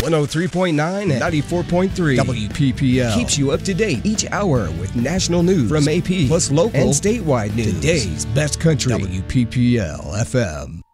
103.9 and 94.3. WPPL keeps you up to date each hour with national news from AP, plus local and statewide news. Today's best country. WPPL FM.